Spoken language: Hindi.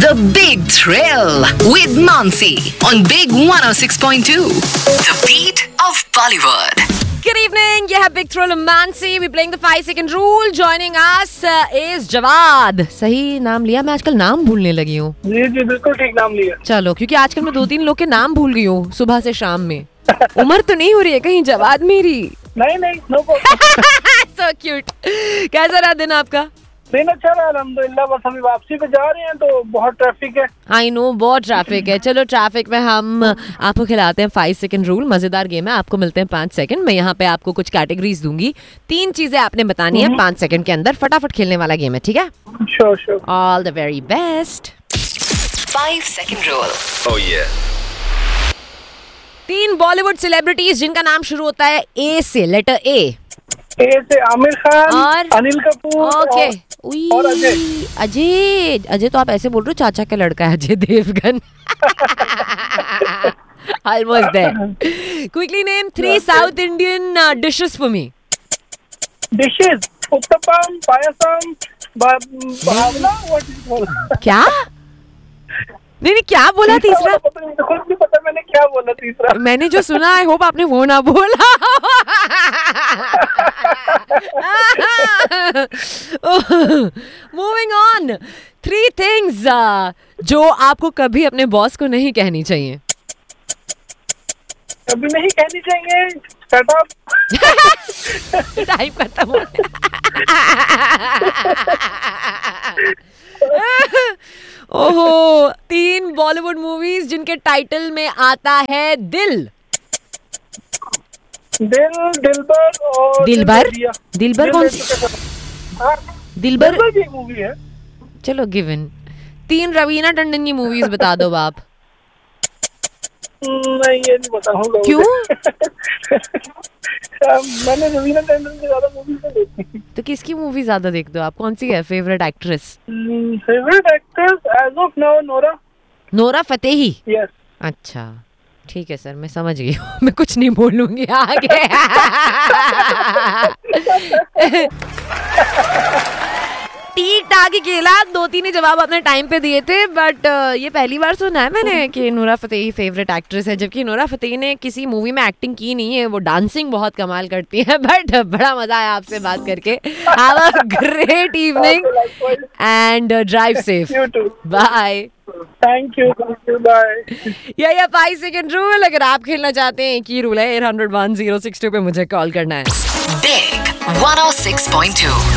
The Big Thrill with Mansi on Big 106.2. The beat of Bollywood. Good evening. You have Big Thrill and Mansi. We're playing the 5-second rule. Joining us is Jawad. सही नाम लिया. मैं आजकल नाम भूलने लगी हूँ. जी बिल्कुल ठीक नाम लिया. चलो, क्योंकि आजकल मैं 2-3 लोग के नाम भूल गई हूँ सुबह से शाम में. उम्र तो नहीं हो रही है कहीं जवाद मेरी? नहीं नो So cute. कैसा रहा दिन आपका? दिन अच्छा रहा अल्हम्दुलिल्लाह. बस अभी वापसी पे जा रहे हैं तो बहुत ट्रैफिक है. आई नो, बहुत ट्रैफिक है. चलो, ट्रैफिक में हम आपको खिलाते हैं 5 सेकंड रूल. मजेदार गेम है. आपको मिलते हैं 5 सेकंड. मैं यहाँ पे आपको कुछ कैटेगरीज दूंगी. 3 चीजें आपने बतानी है 5 सेकंड के अंदर. फटाफट खेलने वाला गेम है, ठीक है? Sure. All the very best. 5 second rule. Oh yeah. 3 Bollywood celebrities जिनका नाम शुरू होता है ए से, लेटर ए से आमिर खान और अनिल कपूर ओके. और अजय तो आप ऐसे बोल रहे हो, चाचा का लड़का है Ajay Devgan. Almost there. Quickly name 3 South Indian dishes for me. Dishes uttapam payasam Bhavna. What is called? क्या? नहीं, क्या बोला तीसरा? खुद नहीं पता मैंने क्या बोला तीसरा. मैंने जो सुना, आई होप आपने वो ना बोला. Moving on. 3 थिंग्स जो आपको कभी अपने बॉस को नहीं कहनी चाहिए. कभी नहीं कहनी चाहिए. Shut up. टाइम खत्म हो गया. ओहो. 3 बॉलीवुड मूवीज जिनके टाइटल में आता है दिल. दिलबर और दिलबर कौन सी? दिलबर की मूवी है. चलो, गिवन. 3 रवीना टंडन की मूवीज बता दो आप. नहीं, ये नहीं बताऊंगा. क्यों? मैंने रवीना टंडन से ज्यादा मूवीज नहीं देखी. तो किसकी मूवी ज्यादा देखते हो आप? कौन सी है favourite actress? Favourite actress as of now Nora Fatehi. Yes. अच्छा, ठीक है सर, मैं समझ गई हूँ. मैं कुछ नहीं बोलूंगी आगे. ठीक ठाक ही खेला. 2-3 ही जवाब अपने टाइम पे दिए थे, बट ये पहली बार सुना है मैंने कि नोरा फतेही फेवरेट एक्ट्रेस है. जबकि नोरा फतेही ने किसी मूवी में एक्टिंग की नहीं है. वो डांसिंग बहुत कमाल करती है. बट बड़ा मजा आया आपसे बात करके. Have a great evening and drive safe. Bye. Thank you. Bye. या 5 सेकंड रूल. अगर आप खेलना चाहते हैं, एक ही रूल है, 800-1062 पे मुझे कॉल करना है. Big 106.2.